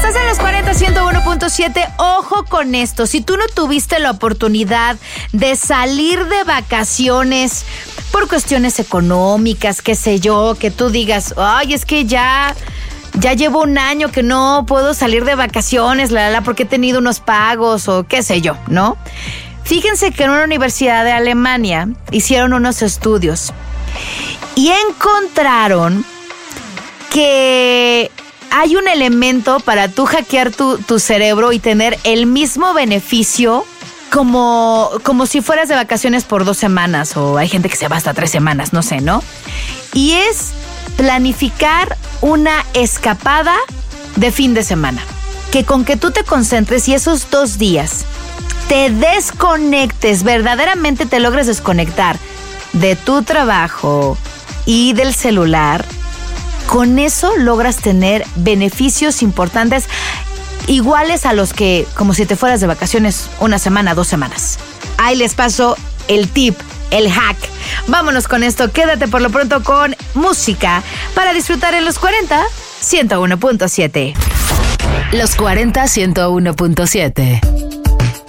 Estás en los 40-101.7. Ojo con esto. Si tú no tuviste la oportunidad de salir de vacaciones por cuestiones económicas, qué sé yo, que tú digas, ay, es que ya llevo un año que no puedo salir de vacaciones, porque he tenido unos pagos o qué sé yo, ¿no? Fíjense que en una universidad de Alemania hicieron unos estudios y encontraron que hay un elemento para tú hackear tu cerebro y tener el mismo beneficio como si fueras de vacaciones por 2 semanas, o hay gente que se va hasta 3 semanas, no sé, ¿no? Y es planificar una escapada de fin de semana. Que con que tú te concentres y esos 2 días te desconectes, verdaderamente te logres desconectar de tu trabajo y del celular, con eso logras tener beneficios importantes iguales a los que como si te fueras de vacaciones 1 semana, 2 semanas. Ahí les paso el tip, el hack. Vámonos con esto. Quédate por lo pronto con música para disfrutar en los 40-101.7. Los 40-101.7.